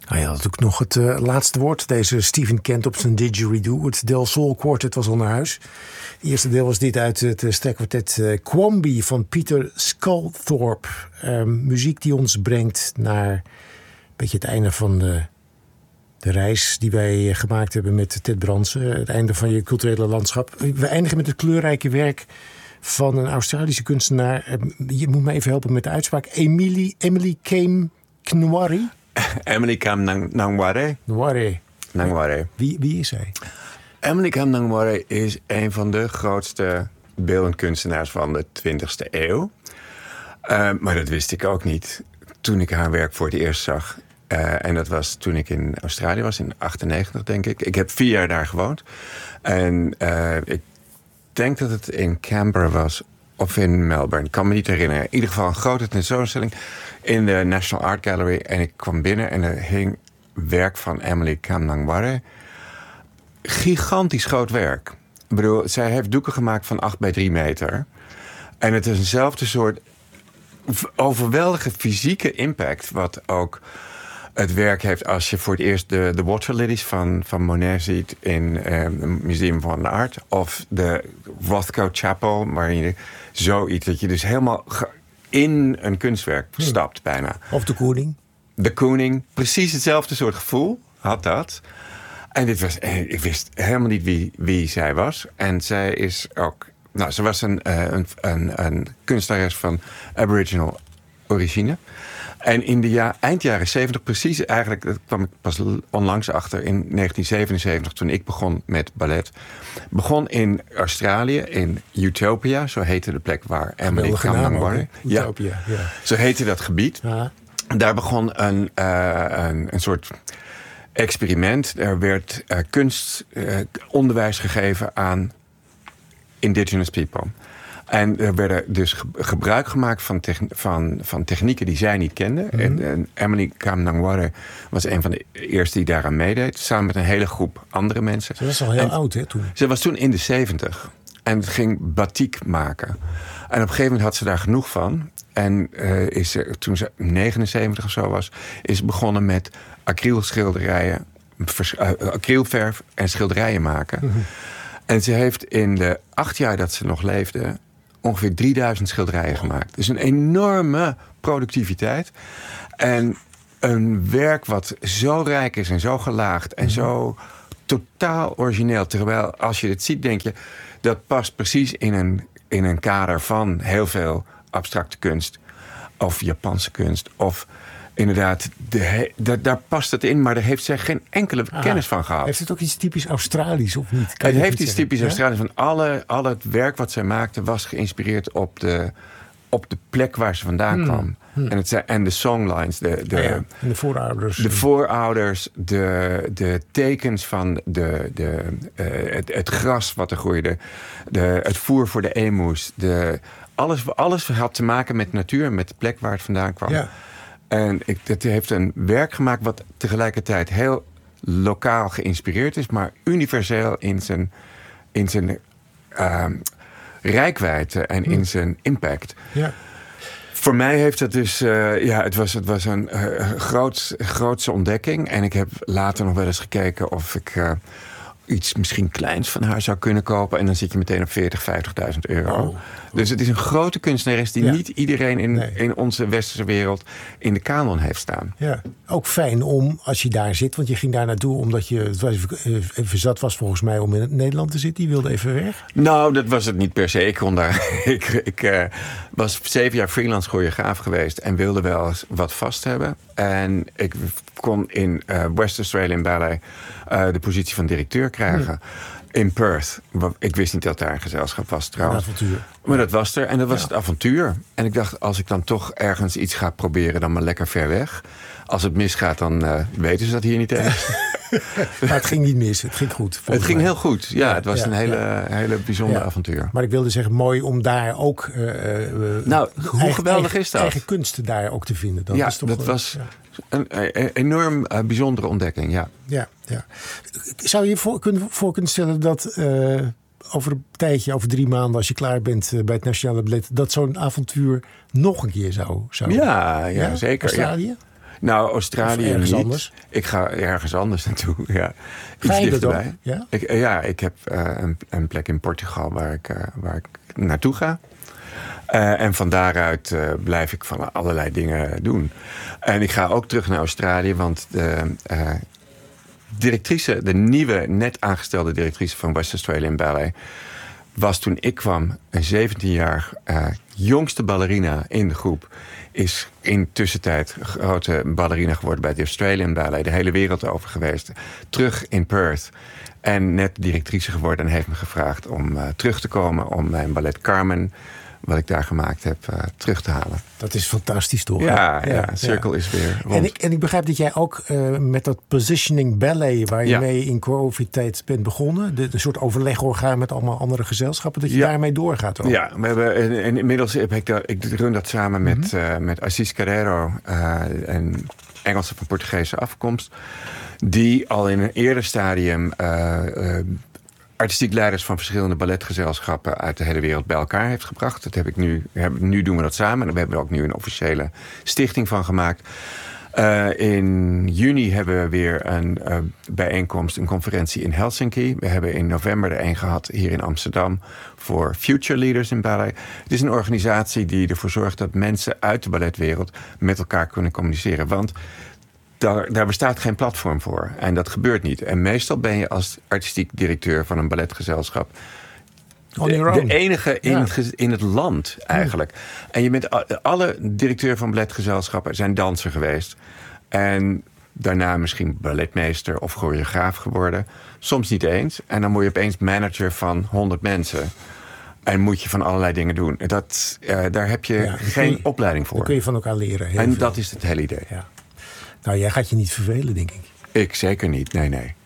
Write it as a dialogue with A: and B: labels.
A: Hij had ook nog het laatste woord. Deze Stephen Kent op zijn didgeridoo. Het Del Sol Quartet was al naar huis. Het eerste deel was dit uit het strijkkwartet Quamby van Peter Sculthorpe. Muziek die ons brengt naar een beetje het einde van de reis die wij gemaakt hebben met Ted Bransen. Het einde van je culturele landschap. We eindigen met het kleurrijke werk van een Australische kunstenaar. Je moet me even helpen met de uitspraak. Emily Kame Knwari.
B: Emily Kame Nangware.
A: Wie is zij?
B: Emily Kame Nangware is een van de grootste beeldend kunstenaars van de 20e eeuw. Maar dat wist ik ook niet toen ik haar werk voor het eerst zag. En dat was toen ik in Australië was, in 1998 denk ik. Ik heb 4 jaar daar gewoond. En ik denk dat het in Canberra was of in Melbourne. Ik kan me niet herinneren. In ieder geval een grote tentoonstelling in de National Art Gallery. En ik kwam binnen en er hing werk van Emily Kame Nangware. Gigantisch groot werk. Ik bedoel, zij heeft doeken gemaakt van 8 bij 3 meter. En het is eenzelfde soort overweldige fysieke impact wat ook het werk heeft als je voor het eerst de Water Lilies van Monet ziet in het Museum van Art. Of de Rothko Chapel, waarin je zoiets, dat je dus helemaal in een kunstwerk stapt bijna.
A: Of de Koning.
B: De Koning, precies hetzelfde soort gevoel had dat. En ik wist helemaal niet wie zij was. En zij is ook, nou, ze was een kunstenares van Aboriginal origine. En in de eind jaren 70, precies eigenlijk, dat kwam ik pas onlangs achter, in 1977, toen ik begon met ballet. Begon in Australië, in Utopia, zo heette de plek waar Emily Kame Nangware.
A: Utopia, ja.
B: Zo heette dat gebied. Ja. Daar begon een soort experiment. Er werd kunstonderwijs gegeven aan indigenous people. En er werden dus gebruik gemaakt van technieken die zij niet kende. Mm-hmm. En Emily Kame Nangware was een van de eerste die daaraan meedeed. Samen met een hele groep andere mensen.
A: Ze was al heel oud, hè, toen?
B: Ze was toen in de 70. En ging batik maken. En op een gegeven moment had ze daar genoeg van. En is ze, toen ze 79 of zo was, is begonnen met acrylschilderijen, acrylverf en schilderijen maken. Mm-hmm. En ze heeft in de 8 jaar dat ze nog leefde ongeveer 3000 schilderijen gemaakt. Dus een enorme productiviteit. En een werk wat zo rijk is en zo gelaagd en zo totaal origineel. Terwijl als je het ziet, denk je, dat past precies in een kader van heel veel abstracte kunst. Of Japanse kunst. Of inderdaad, daar past het in, maar daar heeft zij geen enkele kennis van gehad.
A: Heeft het ook iets typisch Australisch of niet?
B: Het heeft iets typisch Australisch. Van al het werk wat zij maakte was geïnspireerd op de plek waar ze vandaan kwam. En de songlines. En
A: de voorouders.
B: De voorouders, de tekens van het gras wat er groeide. Het voer voor de emus. Alles had te maken met natuur, met de plek waar het vandaan kwam. Ja. En het heeft een werk gemaakt wat tegelijkertijd heel lokaal geïnspireerd is, maar universeel in zijn reikwijdte en in zijn impact. Ja. Voor mij heeft het dus, het was een grootse ontdekking. En ik heb later nog wel eens gekeken of ik iets misschien kleins van haar zou kunnen kopen. En dan zit je meteen op 40.000, 50.000 euro. Oh. Dus het is een grote kunstenares die niet iedereen in onze westerse wereld in de kanon heeft staan. Ja,
A: ook fijn om, als je daar zit, want je ging daar naartoe omdat je even zat was volgens mij om in Nederland te zitten. Je wilde even weg.
B: Nou, dat was het niet per se. Ik kon daar. Ik was 7 jaar freelance choreograaf geweest en wilde wel eens wat vast hebben. En ik kon in West Australian Ballet de positie van directeur krijgen. In Perth. Ik wist niet dat daar een gezelschap was trouwens.
A: Een avontuur.
B: Maar dat was er. En dat was het avontuur. En ik dacht, als ik dan toch ergens iets ga proberen, dan maar lekker ver weg. Als het misgaat, dan weten ze dat hier niet eens.
A: Maar het ging niet mis. Het ging goed.
B: Het ging heel goed. Ja, het was een hele bijzonder avontuur.
A: Maar ik wilde zeggen, mooi om daar ook
B: hoe geweldig is dat?
A: Eigen kunst daar ook te vinden.
B: Dat was een enorm bijzondere ontdekking, ja.
A: Zou je voor kunnen stellen dat over een tijdje, over 3 maanden, als je klaar bent bij het Nationale Ballet, dat zo'n avontuur nog een keer zou
B: ja, zeker.
A: Australië?
B: Nou, Australië
A: Of ergens
B: niet.
A: anders?
B: Ik ga ergens anders naartoe, ja.
A: Ga
B: Iets
A: je dat
B: dichterbij.
A: ook? Ja?
B: Ik heb een plek in Portugal waar ik naartoe ga. En van daaruit blijf ik van allerlei dingen doen. En ik ga ook terug naar Australië, want de nieuwe, net aangestelde directrice van West Australian Ballet was toen ik kwam een 17-jaar jongste ballerina in de groep. Is in tussentijd grote ballerina geworden bij de Australian Ballet. De hele wereld over geweest. Terug in Perth. En net directrice geworden en heeft me gevraagd om terug te komen om mijn ballet Carmen, wat ik daar gemaakt heb, terug te halen.
A: Dat is fantastisch, toch?
B: Ja, Circle is weer rond.
A: En ik begrijp dat jij ook met dat positioning ballet, waar je mee in COVID-tijd bent begonnen, de soort overlegorgaan met allemaal andere gezelschappen, dat je daarmee doorgaat ook.
B: Ja, we hebben inmiddels ik run dat samen met Assis Carrero, een Engelse van Portugese afkomst, die al in een eerder stadium artistiek leiders van verschillende balletgezelschappen uit de hele wereld bij elkaar heeft gebracht. Dat heb ik nu doen we dat samen. En we hebben er ook nu een officiële stichting van gemaakt. In juni hebben we weer een bijeenkomst, een conferentie in Helsinki. We hebben in november er een gehad hier in Amsterdam voor Future Leaders in Ballet. Het is een organisatie die ervoor zorgt dat mensen uit de balletwereld met elkaar kunnen communiceren. Want daar bestaat geen platform voor. En dat gebeurt niet. En meestal ben je als artistiek directeur van een balletgezelschap de enige in het land eigenlijk. En je bent alle directeur van balletgezelschappen zijn danser geweest. En daarna misschien balletmeester of choreograaf geworden. Soms niet eens. En dan word je opeens manager van 100 mensen. En moet je van allerlei dingen doen. Daar heb je geen opleiding voor.
A: Daar kun je van elkaar leren.
B: En dat is het hele idee.
A: Ja. Nou, jij gaat je niet vervelen, denk ik.
B: Ik zeker niet, nee.